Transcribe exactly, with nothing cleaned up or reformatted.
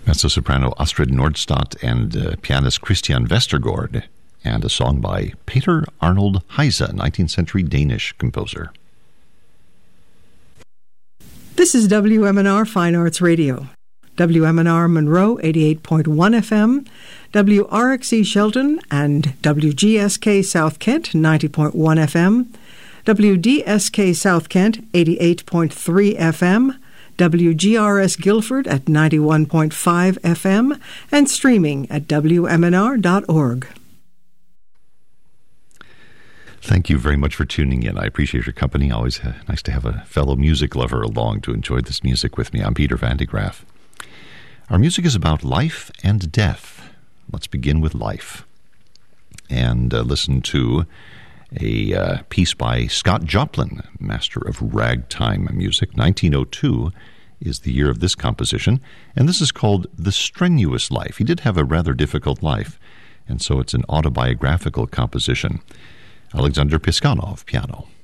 Mezzo-soprano Astrid Nordstadt and uh, pianist Christian Vestergaard, and a song by Peter Arnold Heise, nineteenth century Danish composer. This is W M N R Fine Arts Radio. W M N R Monroe, eighty-eight point one F M, W R X E Shelton and W G S K South Kent, ninety point one F M, W D S K South Kent, eighty-eight point three F M, W G R S Guilford at ninety-one point five F M, and streaming at W M N R dot org. Thank you very much for tuning in. I appreciate your company. Always uh, nice to have a fellow music lover along to enjoy this music with me. I'm Peter Van de Graaff. Our music is about life and death. Let's begin with life and uh, listen to a uh, piece by Scott Joplin, master of ragtime music. nineteen oh two is the year of this composition, and this is called The Strenuous Life. He did have a rather difficult life, and so it's an autobiographical composition. Alexander Piskanov, piano.